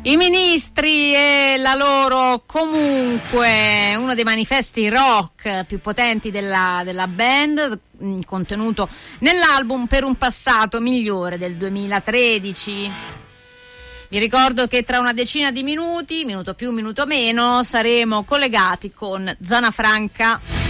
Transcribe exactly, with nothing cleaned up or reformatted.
I Ministri e la loro comunque, uno dei manifesti rock più potenti della, della band, contenuto nell'album Per un passato migliore del duemilatredici. Vi ricordo che tra una decina di minuti, minuto più, minuto meno, saremo collegati con Zona Franca.